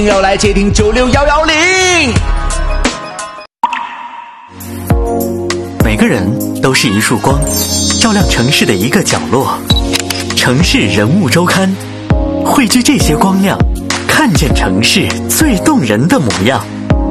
要来接听96110。 每个人都是一束光，照亮城市的一个角落。城市人物周刊，汇聚这些光亮，看见城市最动人的模样。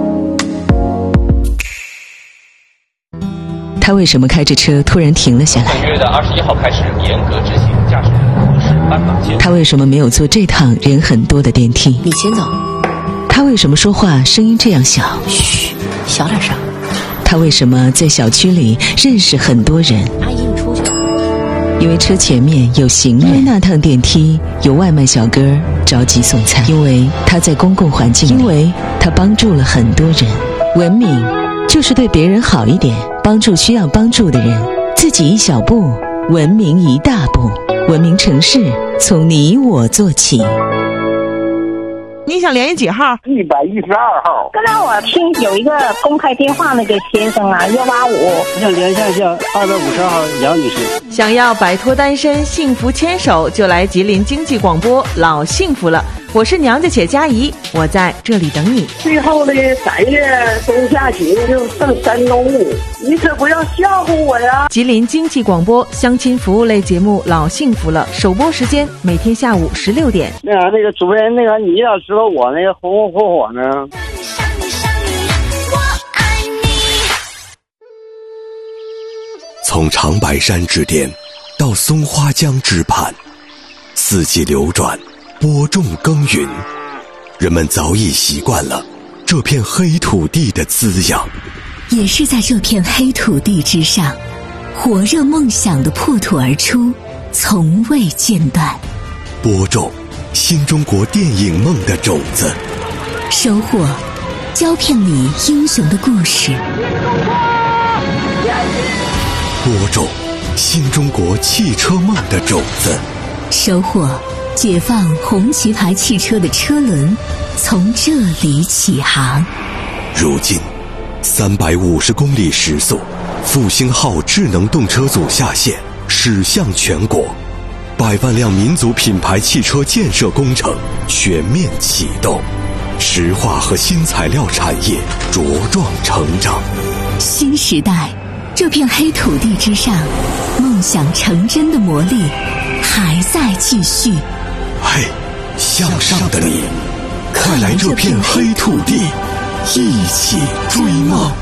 他为什么开着车突然停了下来？ 本月的21号开始严格执行驾驶人无视斑马线。 他为什么没有坐这趟人很多的电梯？ 你先走。 他为什么说话声音这样小？ 嘘，小点声。 他为什么在小区里认识很多人？ 阿姨，你出去。 因为车前面有行人，因为那趟电梯有外卖小哥着急送餐，因为他在公共环境里，因为他帮助了很多人。文明就是对别人好一点，帮助需要帮助的人，自己一小步，文明一大步。文明城市从你我做起。 你想联系几号 ？112号。 刚才我听有一个公开电话那个先生啊，185。 我想连线一下250号杨女士。 想要摆脱单身，幸福牵手，就来吉林经济广播，老幸福了。我是娘家且佳怡，我在这里等你。 最后的3月中下旬就剩3周，你可不要吓唬我呀！ 吉林经济广播相亲服务类节目《老幸福了》首播时间每天下午16点。 那个主任，你要知道我那个红红火火呢。 从长白山之巅到松花江之畔，四季流转，播种耕耘，人们早已习惯了这片黑土地的滋养。 也是在这片黑土地之上，火热梦想的破土而出，从未间断。 播种新中国电影梦的种子， 收获胶片里英雄的故事。 播种新中国汽车梦的种子， 收获解放红旗牌汽车的车轮从这里起航。 如今350公里时速，复兴号智能动车组下线，驶向全国，100万辆民族品牌汽车建设工程全面启动，石化和新材料产业茁壮成长。 新时代，这片黑土地之上，梦想成真的魔力还在继续。 嘿，向上的你，快来这片黑土地，一起追梦。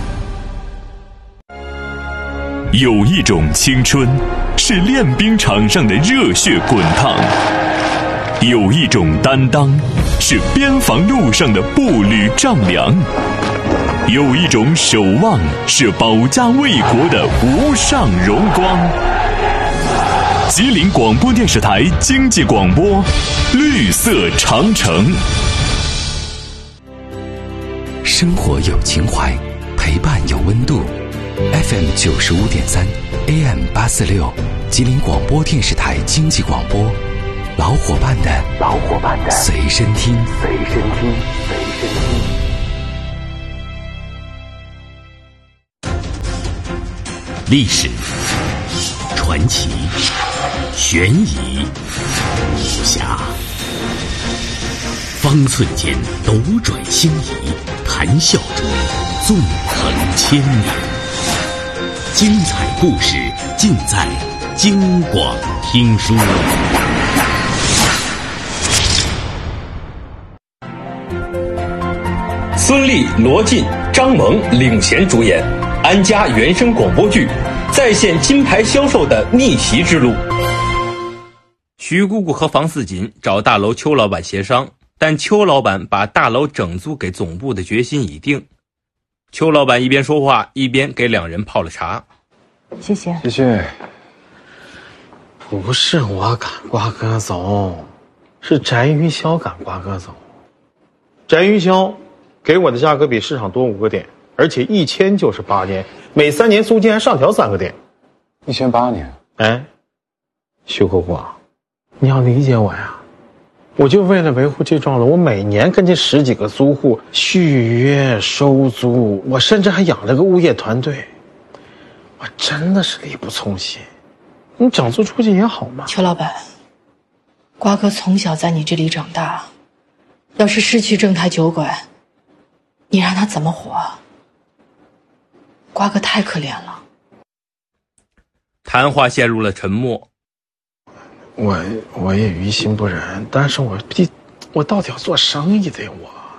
有一种青春是练兵场上的热血滚烫，有一种担当是边防路上的步履丈量，有一种守望是保家卫国的无上荣光。吉林广播电视台经济广播，绿色长城。 生活有情怀，陪伴有温度。FM 95.3 AM 846，吉林广播电视台经济广播，老伙伴的随身听。 历史、传奇、悬疑、武侠，方寸间斗转星移，谈笑中纵横千年。精彩故事尽在京广听书。 孙俪、罗晋、张萌领衔主演安家原声广播剧，再现金牌销售的逆袭之路。 徐姑姑和房似锦找大楼邱老板协商，但邱老板把大楼整租给总部的决心已定。邱老板一边说话一边给两人泡了茶。 谢谢。 谢谢。不是我赶瓜哥走，是翟云霄赶瓜哥走。翟云霄给我的价格比市场多5个点，而且一签就是8年，每3年租金还上调3个点。 一签8年。 哎，徐姑姑，你要理解我呀。我就为了维护这幢楼，我每年跟这10几个租户续约收租，我甚至还养了个物业团队，我真的是力不从心。你整租出去也好嘛。 邱老板，瓜哥从小在你这里长大， 要是失去正太酒馆，你让他怎么活？瓜哥太可怜了。 谈话陷入了沉默。 我也于心不忍，但是我到底要做生意的呀，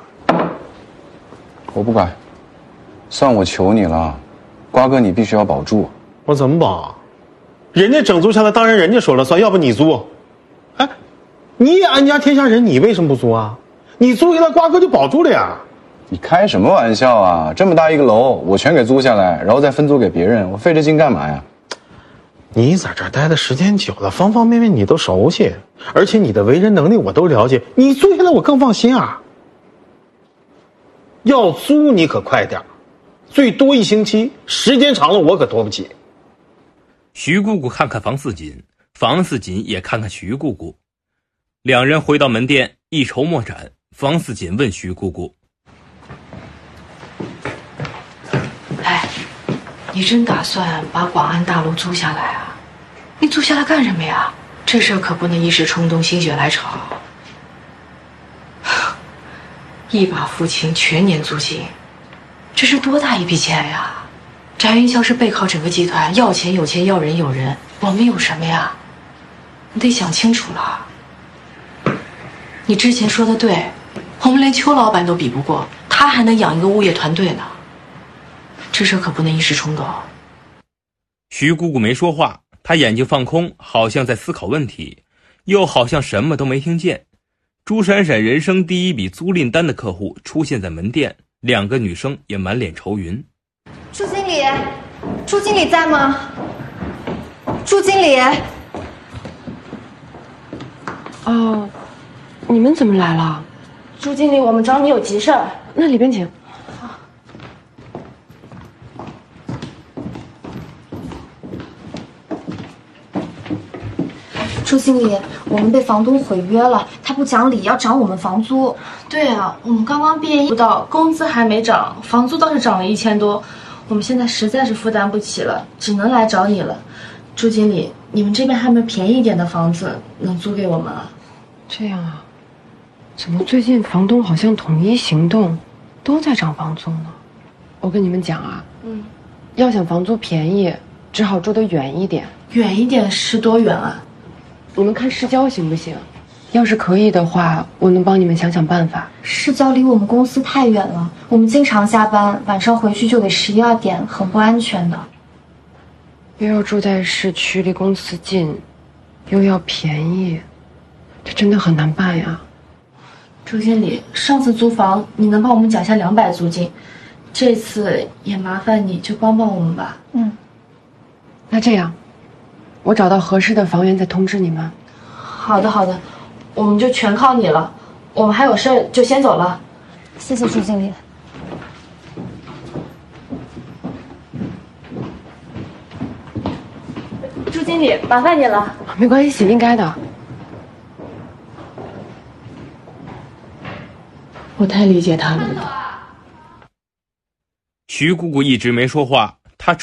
我不管，算我求你了，瓜哥你必须要保住。 我怎么保？人家整租下来，当然人家说了算，要不你租。哎，你也安家天下人，你为什么不租啊？你租下来，瓜哥就保住了呀。 你开什么玩笑啊！这么大一个楼，我全给租下来，然后再分租给别人，我费这劲干嘛呀？ 你在这儿待的时间久了，方方面面你都熟悉，而且你的为人能力我都了解，你租下来我更放心啊。要租你可快点，最多1星期，时间长了我可拖不起。 徐姑姑看看房似锦，房似锦也看看徐姑姑，两人回到门店，一筹莫展。房似锦问徐姑姑： 哎，你真打算把广安大楼租下来啊？你租下来干什么呀？这事儿可不能一时冲动心血来潮，一把付清全年租金，这是多大一笔钱呀！翟云霄是背靠整个集团，要钱有钱，要人有人，我们有什么呀？你得想清楚了。你之前说的对，我们连邱老板都比不过，他还能养一个物业团队呢。这事可不能一时冲动。 徐姑姑没说话，她眼睛放空，好像在思考问题，又好像什么都没听见。朱闪闪人生第一笔租赁单的客户出现在门店，两个女生也满脸愁云。 朱经理，朱经理在吗？朱经理。 哦，你们怎么来了？ 朱经理，我们找你有急事儿。 那里边请。 朱经理，我们被房东毁约了，他不讲理，要涨我们房租。对啊，我们刚刚毕业不到，工资还没涨，房租倒是涨了1000多，我们现在实在是负担不起了，只能来找你了。朱经理，你们这边还有没有便宜一点的房子能租给我们啊？ 这样啊，怎么最近房东好像统一行动，都在涨房租呢？我跟你们讲啊，要想房租便宜，只好住得远一点。 远一点是多远啊？ 你们看市郊行不行？要是可以的话，我能帮你们想想办法。 市郊离我们公司太远了，我们经常加班，晚上回去就得11、12点，很不安全的。 又要住在市区，离公司近，又要便宜，这真的很难办呀。 朱经理，上次租房你能帮我们减下200租金，这次也麻烦你就帮帮我们吧。 那这样，我找到合适的房源再通知你们。 好的好的，我们就全靠你了，我们还有事儿就先走了。谢谢朱经理。朱经理，麻烦你了。 没关系，应该的。 我太理解他们了。 徐姑姑一直没说话，